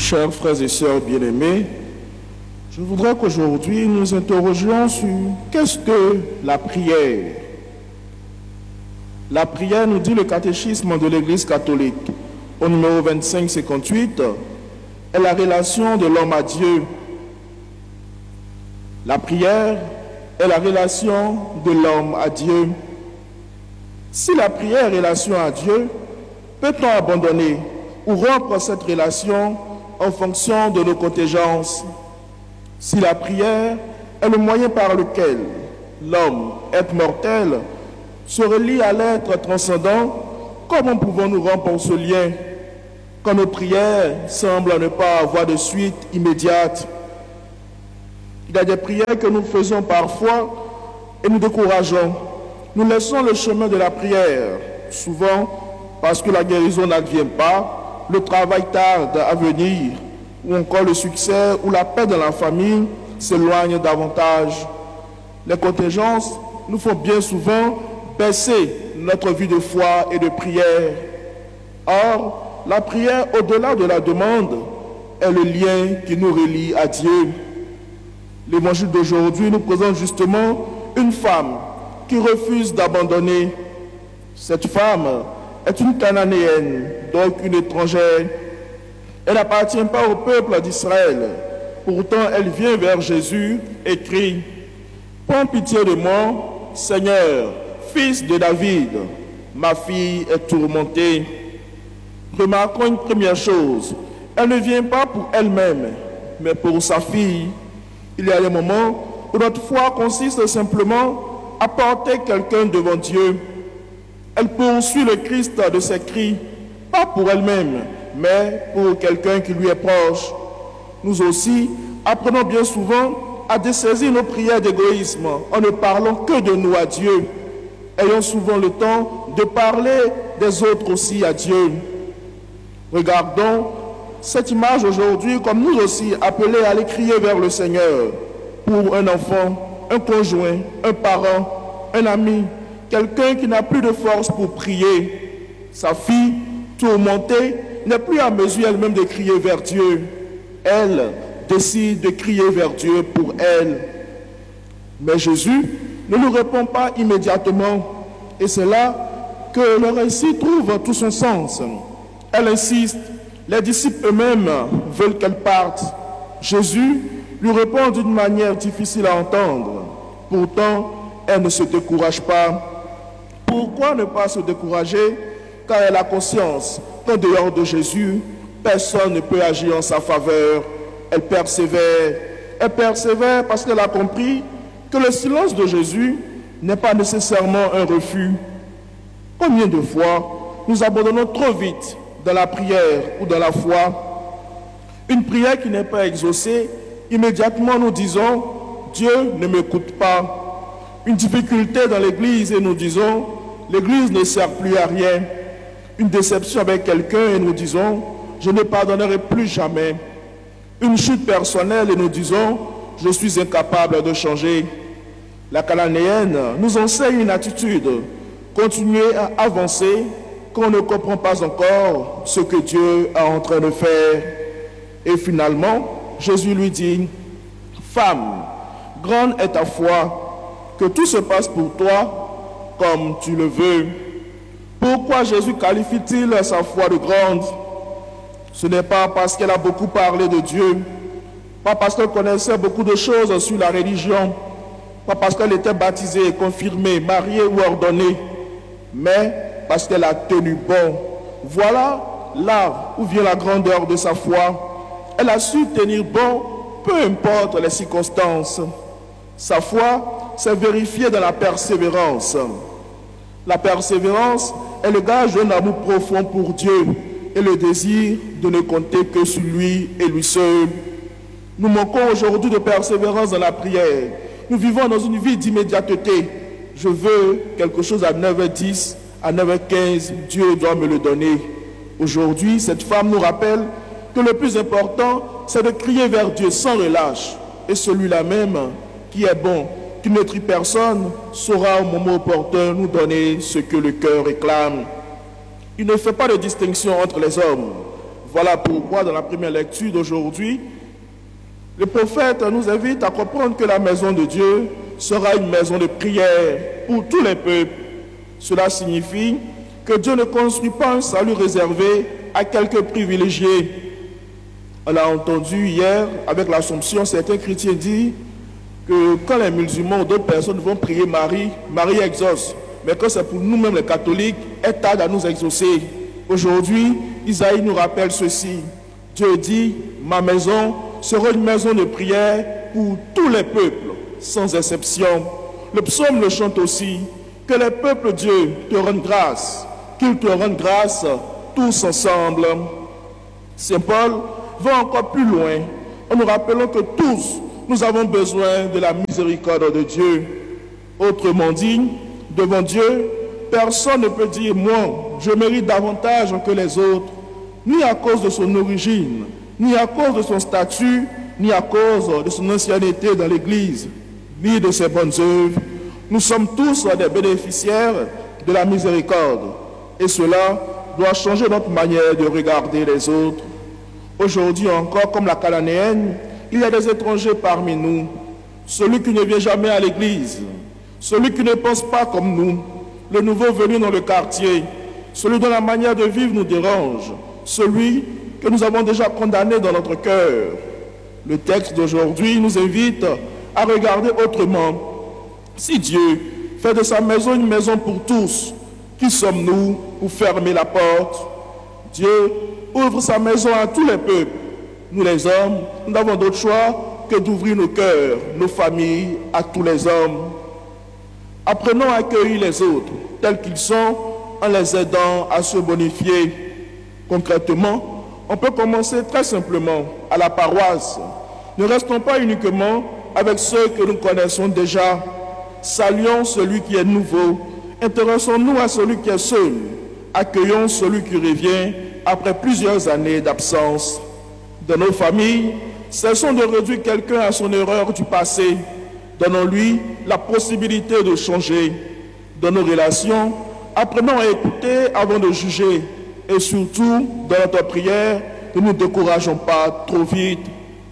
Chers frères et sœurs bien-aimés, je voudrais qu'aujourd'hui nous nous interrogions sur qu'est-ce que la prière. La prière, nous dit le catéchisme de l'Église catholique, au numéro 2558, est la relation de l'homme à Dieu. La prière est la relation de l'homme à Dieu. Si la prière est relation à Dieu, peut-on abandonner ou rompre cette relation en fonction de nos contingences? Si la prière est le moyen par lequel l'homme, être mortel, se relie à l'être transcendant, comment pouvons-nous rompre ce lien quand nos prières semblent ne pas avoir de suite immédiate? Il y a des prières que nous faisons parfois et nous décourageons. Nous laissons le chemin de la prière, souvent parce que la guérison n'advient pas, le travail tarde à venir, ou encore le succès ou la paix dans la famille s'éloigne davantage. Les contingences nous font bien souvent baisser notre vie de foi et de prière. Or, la prière, au-delà de la demande, est le lien qui nous relie à Dieu. L'évangile d'aujourd'hui nous présente justement une femme qui refuse d'abandonner. Cette femme est une Cananéenne, donc une étrangère. Elle n'appartient pas au peuple d'Israël. Pourtant, elle vient vers Jésus et crie: « Prends pitié de moi, Seigneur, fils de David, ma fille est tourmentée. » Remarquons une première chose, elle ne vient pas pour elle-même, mais pour sa fille. Il y a des moments où notre foi consiste simplement à porter quelqu'un devant Dieu. Elle poursuit le Christ de ses cris, pas pour elle-même, mais pour quelqu'un qui lui est proche. Nous aussi apprenons bien souvent à dessaisir nos prières d'égoïsme en ne parlant que de nous à Dieu. Ayons souvent le temps de parler des autres aussi à Dieu. Regardons cette image aujourd'hui comme nous aussi appelés à aller crier vers le Seigneur pour un enfant, un conjoint, un parent, un ami, quelqu'un qui n'a plus de force pour prier. Sa fille, tourmentée, n'est plus à mesure elle-même de crier vers Dieu. Elle décide de crier vers Dieu pour elle. Mais Jésus ne nous répond pas immédiatement. Et c'est là que le récit trouve tout son sens. Elle insiste. Les disciples eux-mêmes veulent qu'elle parte. Jésus lui répond d'une manière difficile à entendre. Pourtant, elle ne se décourage pas. Pourquoi ne pas se décourager? Car elle a conscience qu'en dehors de Jésus, personne ne peut agir en sa faveur. Elle persévère. Elle persévère parce qu'elle a compris que le silence de Jésus n'est pas nécessairement un refus. Combien de fois nous abandonnons trop vite dans la prière ou dans la foi? Une prière qui n'est pas exaucée, immédiatement nous disons « Dieu ne m'écoute pas ». Une difficulté dans l'église et nous disons « l'église ne sert plus à rien ». Une déception avec quelqu'un et nous disons « je ne pardonnerai plus jamais ». Une chute personnelle et nous disons « je suis incapable de changer ». La Cananéenne nous enseigne une attitude, continuer à avancer quand on ne comprend pas encore ce que Dieu est en train de faire. Et finalement, Jésus lui dit « Femme, grande est ta foi, que tout se passe pour toi comme tu le veux. » Pourquoi Jésus qualifie-t-il sa foi de grande? Ce n'est pas parce qu'elle a beaucoup parlé de Dieu, pas parce qu'elle connaissait beaucoup de choses sur la religion, pas parce qu'elle était baptisée, confirmée, mariée ou ordonnée, mais parce qu'elle a tenu bon. Voilà là où vient la grandeur de sa foi. Elle a su tenir bon, peu importe les circonstances. Sa foi s'est vérifiée dans la persévérance. La persévérance est le gage d'un amour profond pour Dieu et le désir de ne compter que sur lui et lui seul. Nous manquons aujourd'hui de persévérance dans la prière. Nous vivons dans une vie d'immédiateté. Je veux quelque chose à 9h10, à 9h15, Dieu doit me le donner. Aujourd'hui, cette femme nous rappelle que le plus important, c'est de crier vers Dieu sans relâche. Et celui-là même, qui est bon, qui ne trie personne, saura au moment opportun nous donner ce que le cœur réclame. Il ne fait pas de distinction entre les hommes. Voilà pourquoi, dans la première lecture d'aujourd'hui, le prophète nous invite à comprendre que la maison de Dieu sera une maison de prière pour tous les peuples. Cela signifie que Dieu ne construit pas un salut réservé à quelques privilégiés. On l'a entendu hier avec l'Assomption, certains chrétiens disent que quand les musulmans ou d'autres personnes vont prier Marie, Marie exauce. Mais quand c'est pour nous-mêmes les catholiques, elle tarde à nous exaucer. Aujourd'hui, Isaïe nous rappelle ceci. Dieu dit, ma maison sera une maison de prière pour tous les peuples, sans exception. Le psaume le chante aussi, que les peuples Dieu te rendent grâce, qu'ils te rendent grâce tous ensemble. Saint Paul va encore plus loin en nous rappelant que tous, nous avons besoin de la miséricorde de Dieu. Autrement dit, devant Dieu, personne ne peut dire, moi, je mérite davantage que les autres, ni à cause de son origine, ni à cause de son statut, ni à cause de son ancienneté dans l'Église, ni de ses bonnes œuvres. Nous sommes tous des bénéficiaires de la miséricorde. Et cela doit changer notre manière de regarder les autres. Aujourd'hui encore, comme la Cananéenne, il y a des étrangers parmi nous. Celui qui ne vient jamais à l'église, celui qui ne pense pas comme nous, le nouveau venu dans le quartier, celui dont la manière de vivre nous dérange, celui que nous avons déjà condamné dans notre cœur. Le texte d'aujourd'hui nous invite à regarder autrement. Si Dieu fait de sa maison une maison pour tous, qui sommes-nous pour fermer la porte? Dieu ouvre sa maison à tous les peuples. Nous les hommes, nous n'avons d'autre choix que d'ouvrir nos cœurs, nos familles à tous les hommes. Apprenons à accueillir les autres tels qu'ils sont en les aidant à se bonifier. Concrètement, on peut commencer très simplement à la paroisse. Ne restons pas uniquement avec ceux que nous connaissons déjà. Saluons celui qui est nouveau. Intéressons-nous à celui qui est seul. Accueillons celui qui revient après plusieurs années d'absence. Dans nos familles, cessons de réduire quelqu'un à son erreur du passé. Donnons-lui la possibilité de changer. Dans nos relations, apprenons à écouter avant de juger. Et surtout, dans notre prière, ne nous décourageons pas trop vite.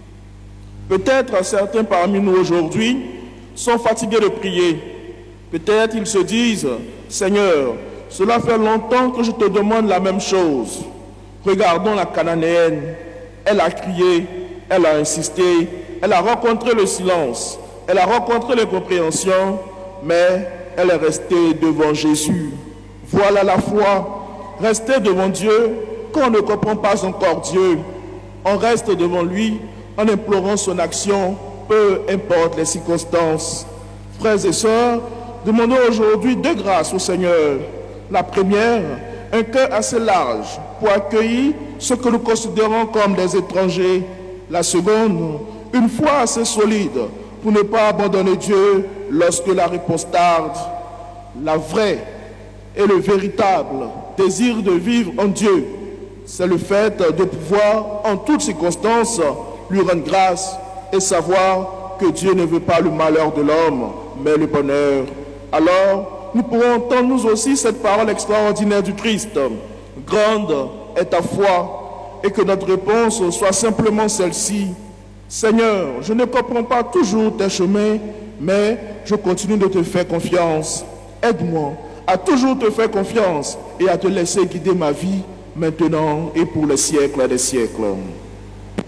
Peut-être certains parmi nous aujourd'hui sont fatigués de prier. Peut-être ils se disent, Seigneur, cela fait longtemps que je te demande la même chose. Regardons la Cananéenne. Elle a crié, elle a insisté, elle a rencontré le silence, elle a rencontré l'incompréhension, mais elle est restée devant Jésus. Voilà la foi. Rester devant Dieu quand on ne comprend pas encore Dieu. On reste devant lui en implorant son action, peu importe les circonstances. Frères et sœurs, demandons aujourd'hui deux grâces au Seigneur. La première, un cœur assez large pour accueillir ceux que nous considérons comme des étrangers. La seconde, une foi assez solide pour ne pas abandonner Dieu lorsque la réponse tarde. La vraie et le véritable désir de vivre en Dieu, c'est le fait de pouvoir en toutes circonstances lui rendre grâce et savoir que Dieu ne veut pas le malheur de l'homme, mais le bonheur. Alors, nous pourrons entendre nous aussi cette parole extraordinaire du Christ. Grande est ta foi, et que notre réponse soit simplement celle-ci. Seigneur, je ne comprends pas toujours tes chemins, mais je continue de te faire confiance. Aide-moi à toujours te faire confiance et à te laisser guider ma vie maintenant et pour les siècles des siècles.